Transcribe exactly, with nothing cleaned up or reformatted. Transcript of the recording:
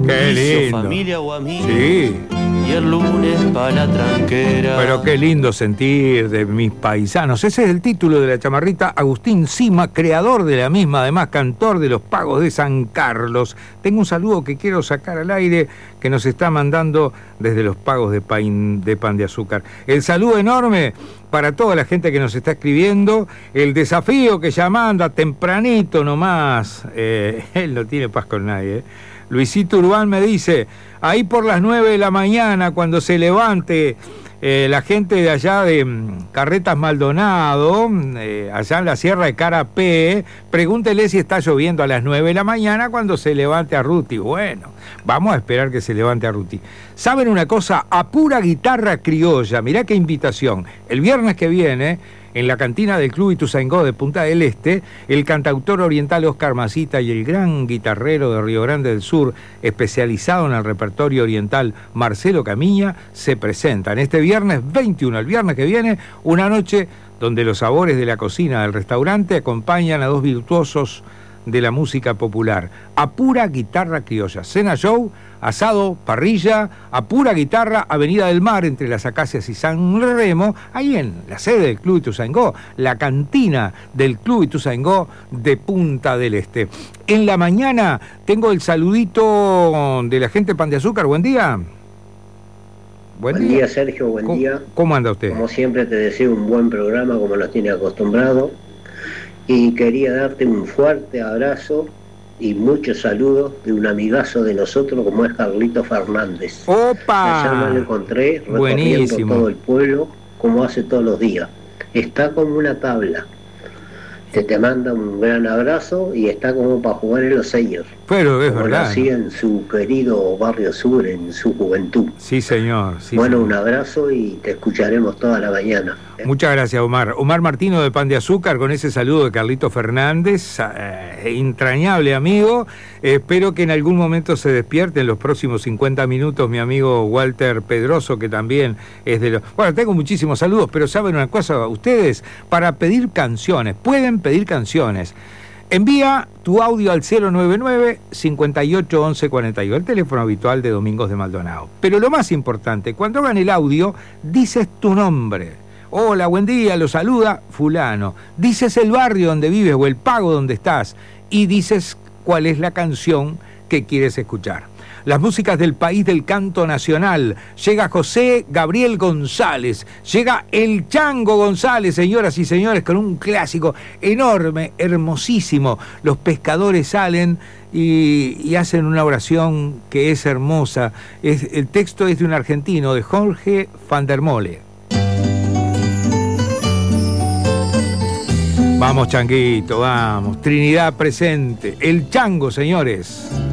Qué lindo. Familia o amigos. Sí. Y el lunes para la tranquera. Pero qué lindo sentir de mis paisanos. Ese es el título de la chamarrita. Agustín Sima, creador de la misma, además cantor de los Pagos de San Carlos. Tengo un saludo que quiero sacar al aire que nos está mandando desde los Pagos de Pan de, Pan de Azúcar. El saludo enorme para toda la gente que nos está escribiendo. El desafío que ya manda tempranito nomás. Eh, él no tiene paz con nadie, ¿eh? Luisito Urbán me dice, ahí por las nueve de la mañana, cuando se levante eh, la gente de allá de mm, Carretas Maldonado, eh, allá en la Sierra de Carapé, pregúntele si está lloviendo a las nueve de la mañana cuando se levante Arruti. Bueno, vamos a esperar que se levante Arruti. ¿Saben una cosa? A pura guitarra criolla, mirá qué invitación. El viernes que viene, en la cantina del Club Ituzaingó de Punta del Este, el cantautor oriental Oscar Masita y el gran guitarrero de Río Grande del Sur, especializado en el repertorio oriental Marcelo Camiña, se presentan este viernes veintiuno, el viernes que viene, una noche donde los sabores de la cocina del restaurante acompañan a dos virtuosos de la música popular. A pura guitarra criolla. Cena show, asado, parrilla, a pura guitarra, Avenida del Mar, entre Las Acacias y San Remo, ahí en la sede del Club Ituzaingó, la cantina del Club Ituzaingó de Punta del Este. En la mañana tengo el saludito de la gente Pan de Azúcar. Buen día. Buen, buen día. día, Sergio, buen ¿Cómo, día. ¿Cómo anda usted? Como siempre te deseo un buen programa, como nos tiene acostumbrado. Y quería darte un fuerte abrazo y muchos saludos de un amigazo de nosotros como es Carlito Fernández. ¡Opa! Ayer me lo encontré recorriendo Buenísimo. Todo el pueblo como hace todos los días. Está como una tabla. Te, te manda un gran abrazo y está como para jugar en los sellos. Pero es como verdad. Lo hacía en su querido Barrio Sur, en su juventud. Sí, señor. Sí, bueno, señor. Un abrazo y te escucharemos toda la mañana. Muchas gracias, Omar. Omar Martino de Pan de Azúcar, con ese saludo de Carlito Fernández, eh, entrañable amigo. Eh, espero que en algún momento se despierte en los próximos cincuenta minutos mi amigo Walter Pedroso, que también es de los... Bueno, tengo muchísimos saludos, pero saben una cosa, ustedes, para pedir canciones, pueden pedir canciones. Envía tu audio al cero nueve nueve, cincuenta y ocho, once cuarenta y uno, el teléfono habitual de Domingos de Maldonado. Pero lo más importante, cuando hagan el audio, dices tu nombre. Hola, buen día, lo saluda fulano. Dices el barrio donde vives o el pago donde estás y dices cuál es la canción que quieres escuchar. Las músicas del país del canto nacional. Llega José Gabriel González, llega el Chango González, señoras y señores, con un clásico enorme, hermosísimo. Los pescadores salen y, y hacen una oración que es hermosa. Es, el texto es de un argentino, de Jorge van der Mole. Vamos, Changuito, vamos. Trinidad presente. El Chango, señores.